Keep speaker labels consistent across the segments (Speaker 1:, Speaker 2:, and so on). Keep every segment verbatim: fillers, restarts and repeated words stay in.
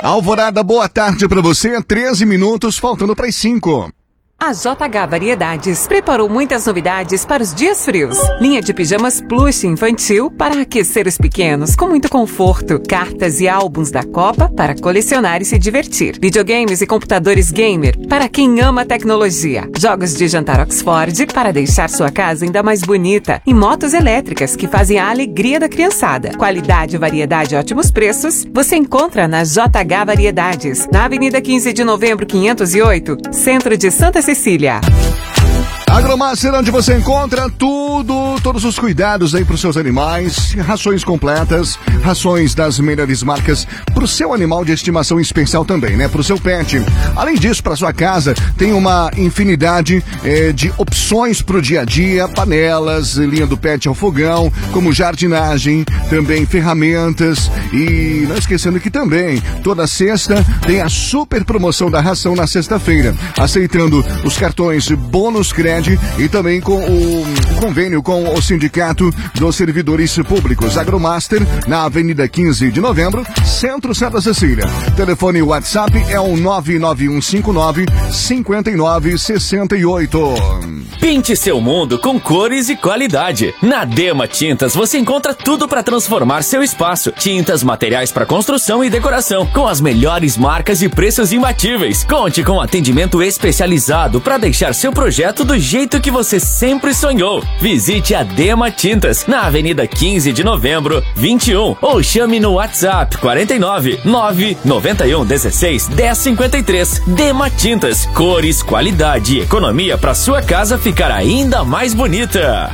Speaker 1: Alvorada, boa tarde pra você. treze minutos, faltando para as cinco.
Speaker 2: A J H Variedades preparou muitas novidades para os dias frios. Linha de pijamas plush infantil para aquecer os pequenos com muito conforto. Cartas e álbuns da Copa para colecionar e se divertir. Videogames e computadores gamer para quem ama tecnologia. Jogos de jantar Oxford para deixar sua casa ainda mais bonita. E motos elétricas que fazem a alegria da criançada. Qualidade, variedade e ótimos preços você encontra na J H Variedades. Na Avenida quinze de Novembro, quinhentos e oito, Centro de Santa Cecília.
Speaker 1: Agromaster, onde você encontra tudo, todos os cuidados aí para os seus animais, rações completas, rações das melhores marcas para o seu animal de estimação especial também, né? Para o seu pet. Além disso, para sua casa, tem uma infinidade eh, de opções para o dia a dia, panelas, linha do pet ao fogão, como jardinagem, também ferramentas e não esquecendo que também, toda sexta tem a super promoção da ração na sexta-feira, aceitando os cartões bônus crédito e também com o convênio com o Sindicato dos Servidores Públicos. Agromaster, na Avenida quinze de Novembro, Centro Santa Cecília. Telefone WhatsApp é o nove nove um cinco nove, cinco nove seis oito.
Speaker 3: Pinte seu mundo com cores e qualidade. Na Dema Tintas você encontra tudo para transformar seu espaço. Tintas, materiais para construção e decoração, com as melhores marcas e preços imbatíveis. Conte com atendimento especializado para deixar seu projeto do jeito que você sempre sonhou. Visite a Dema Tintas na Avenida quinze de Novembro, vinte e um, ou chame no WhatsApp quarenta e nove, nove noventa e um, dezesseis, dez cinquenta e três. Dema Tintas, cores, qualidade e economia para sua casa ficar ainda mais bonita.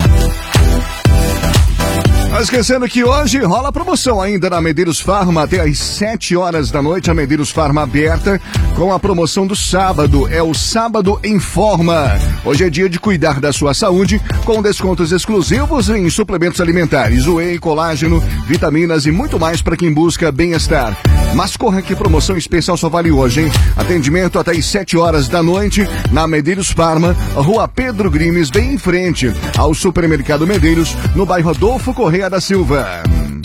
Speaker 1: Não esquecendo que hoje rola promoção ainda na Medeiros Farma até às sete horas da noite, a Medeiros Farma aberta com a promoção do sábado, é o Sábado em Forma. Hoje é dia de cuidar da sua saúde com descontos exclusivos em suplementos alimentares, whey, colágeno, vitaminas e muito mais para quem busca bem-estar. Mas corra que promoção especial só vale hoje, hein? Atendimento até às sete horas da noite na Medeiros Farma, Rua Pedro Grimes, bem em frente ao Supermercado Medeiros, no bairro Adolfo Correia da Silva.